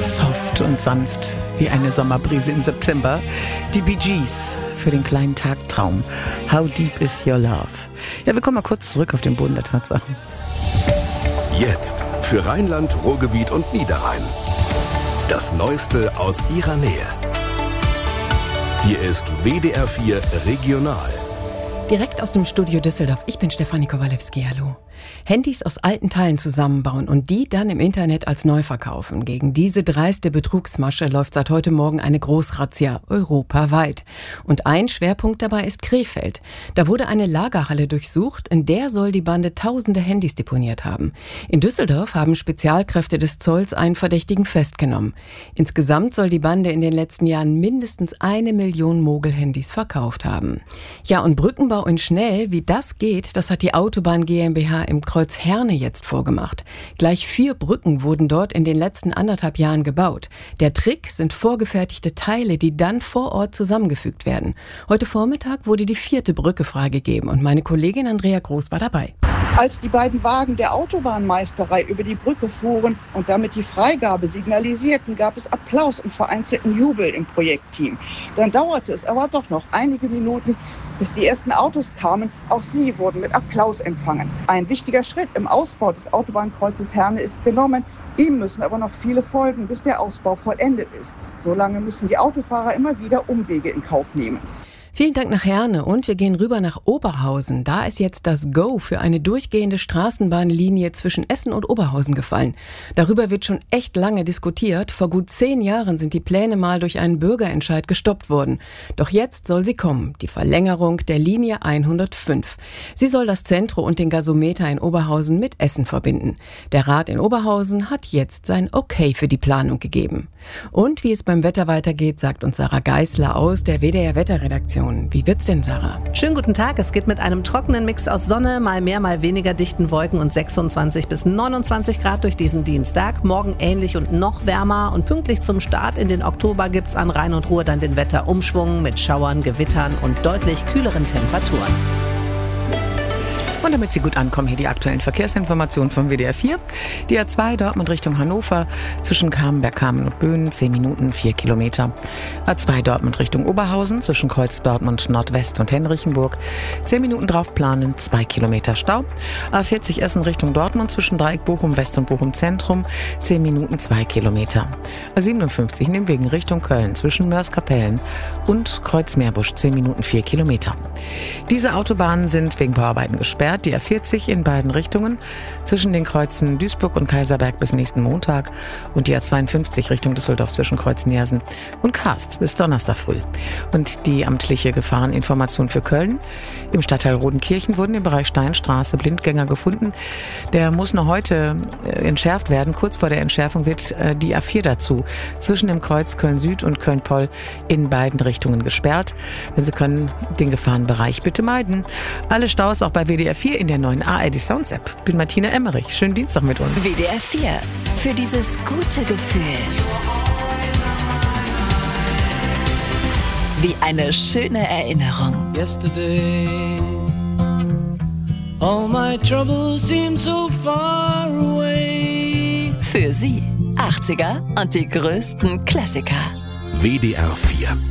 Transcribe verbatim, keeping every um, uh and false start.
Soft und sanft wie eine Sommerbrise im September. Die Bee Gees für den kleinen Tagtraum. How deep is your love? Ja, wir kommen mal kurz zurück auf den Boden der Tatsachen. Jetzt für Rheinland, Ruhrgebiet und Niederrhein. Das Neueste aus ihrer Nähe. Hier ist W D R vier Regional. Direkt aus dem Studio Düsseldorf. Ich bin Stefanie Kowalewski, hallo. Handys aus alten Teilen zusammenbauen und die dann im Internet als neu verkaufen. Gegen diese dreiste Betrugsmasche läuft seit heute Morgen eine Großrazzia europaweit. Und ein Schwerpunkt dabei ist Krefeld. Da wurde eine Lagerhalle durchsucht, in der soll die Bande tausende Handys deponiert haben. In Düsseldorf haben Spezialkräfte des Zolls einen Verdächtigen festgenommen. Insgesamt soll die Bande in den letzten Jahren mindestens eine Million Mogel-Handys verkauft haben. Ja, und Brückenbau in Schnell, wie das geht, das hat die Autobahn GmbH im Kreuz Herne jetzt vorgemacht. Gleich vier Brücken wurden dort in den letzten anderthalb Jahren gebaut. Der Trick sind vorgefertigte Teile, die dann vor Ort zusammengefügt werden. Heute Vormittag wurde die vierte Brücke freigegeben und meine Kollegin Andrea Groß war dabei. Als die beiden Wagen der Autobahnmeisterei über die Brücke fuhren und damit die Freigabe signalisierten, gab es Applaus und vereinzelten Jubel im Projektteam. Dann dauerte es aber doch noch einige Minuten, bis die ersten Autos kamen. Auch sie wurden mit Applaus empfangen. Ein wichtiger Schritt im Ausbau des Autobahnkreuzes Herne ist genommen. Ihm müssen aber noch viele folgen, bis der Ausbau vollendet ist. Solange müssen die Autofahrer immer wieder Umwege in Kauf nehmen. Vielen Dank nach Herne und wir gehen rüber nach Oberhausen. Da ist jetzt das Go für eine durchgehende Straßenbahnlinie zwischen Essen und Oberhausen gefallen. Darüber wird schon echt lange diskutiert. Vor gut zehn Jahren sind die Pläne mal durch einen Bürgerentscheid gestoppt worden. Doch jetzt soll sie kommen, die Verlängerung der Linie hundertfünf. Sie soll das Zentrum und den Gasometer in Oberhausen mit Essen verbinden. Der Rat in Oberhausen hat jetzt sein Okay für die Planung gegeben. Und wie es beim Wetter weitergeht, sagt uns Sarah Geisler aus der W D R-Wetterredaktion. Wie wird's denn, Sarah? Schönen guten Tag. Es geht mit einem trockenen Mix aus Sonne, mal mehr, mal weniger dichten Wolken und sechsundzwanzig bis neunundzwanzig Grad durch diesen Dienstag. Morgen ähnlich und noch wärmer und pünktlich zum Start in den Oktober gibt's an Rhein und Ruhr dann den Wetterumschwung mit Schauern, Gewittern und deutlich kühleren Temperaturen. Und damit Sie gut ankommen, hier die aktuellen Verkehrsinformationen vom W D R vier. Die A zwei Dortmund Richtung Hannover zwischen Kamenberg, Kamen und Böhnen, zehn Minuten, vier Kilometer. A zwei Dortmund Richtung Oberhausen zwischen Kreuz Dortmund Nordwest und Henrichenburg, zehn Minuten drauf planen, zwei Kilometer Stau. A vierzig Essen Richtung Dortmund zwischen Dreieck Bochum West und Bochum Zentrum, zehn Minuten, zwei Kilometer. A siebenundfünfzig Nimwegen Richtung Köln zwischen Mörs-Kapellen und Kreuz Meerbusch, zehn Minuten, vier Kilometer. Diese Autobahnen sind wegen Bauarbeiten gesperrt. Die A vierzig in beiden Richtungen zwischen den Kreuzen Duisburg und Kaiserberg bis nächsten Montag und die A zweiundfünfzig Richtung Düsseldorf zwischen Kreuz Neersen und Karst bis Donnerstag früh. Und die amtliche Gefahreninformation für Köln. Im Stadtteil Rodenkirchen wurden im Bereich Steinstraße Blindgänger gefunden. Der muss noch heute äh, entschärft werden. Kurz vor der Entschärfung wird äh, die A vier dazu zwischen dem Kreuz Köln Süd und Köln Poll in beiden Richtungen gesperrt. Wenn Sie können, den Gefahrenbereich bitte meiden. Alle Staus auch bei W D R vier in der neuen A R D Sounds App. Bin Martina Emmerich. Schönen Dienstag mit uns. W D R vier. Für dieses gute Gefühl. Wie eine schöne Erinnerung. Yesterday, all my troubles seem so far away. Für Sie achtziger und die größten Klassiker. W D R vier.